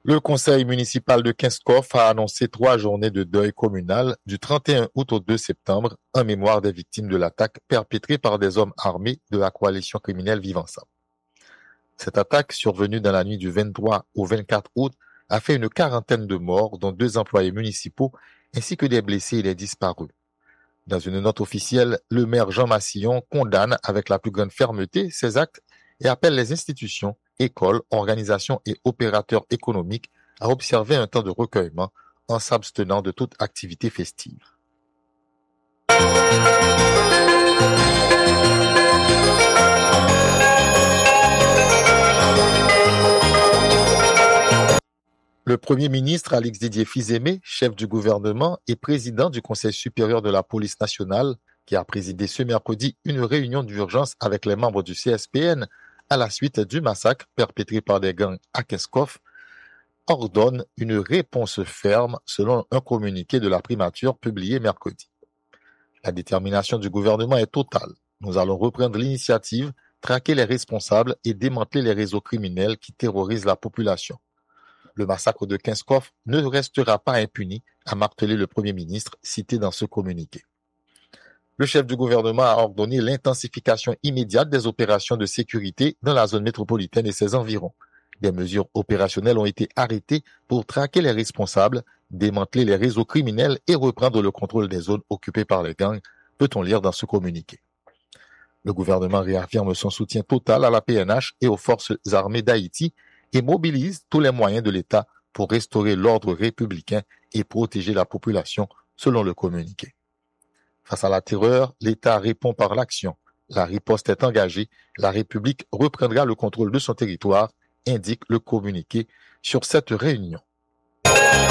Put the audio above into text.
Le conseil municipal de Kinskov a annoncé 3 journées de deuil communal du 31 août au 2 septembre en mémoire des victimes de l'attaque perpétrée par des hommes armés de la coalition criminelle Vivre Ensemble. Cette attaque, survenue dans la nuit du 23 au 24 août, a fait une quarantaine de morts, dont 2 employés municipaux, ainsi que des blessés et des disparus. Dans une note officielle, le maire Jean Massillon condamne avec la plus grande fermeté ces actes et appelle les institutions, écoles, organisations et opérateurs économiques à observer un temps de recueillement en s'abstenant de toute activité festive. Le Premier ministre Alix Didier Fils-Aimé, chef du gouvernement et président du Conseil supérieur de la police nationale, qui a présidé ce mercredi une réunion d'urgence avec les membres du CSPN à la suite du massacre perpétré par des gangs à Kinskov, ordonne une réponse ferme selon un communiqué de la primature publié mercredi. La détermination du gouvernement est totale. Nous allons reprendre l'initiative, traquer les responsables et démanteler les réseaux criminels qui terrorisent la population. Le massacre de Kinskov ne restera pas impuni, a martelé le Premier ministre, cité dans ce communiqué. Le chef du gouvernement a ordonné l'intensification immédiate des opérations de sécurité dans la zone métropolitaine et ses environs. Des mesures opérationnelles ont été arrêtées pour traquer les responsables, démanteler les réseaux criminels et reprendre le contrôle des zones occupées par les gangs, peut-on lire dans ce communiqué. Le gouvernement réaffirme son soutien total à la PNH et aux forces armées d'Haïti et mobilise tous les moyens de l'État pour restaurer l'ordre républicain et protéger la population, selon le communiqué. Face à la terreur, l'État répond par l'action. La riposte est engagée. La République reprendra le contrôle de son territoire, indique le communiqué sur cette réunion.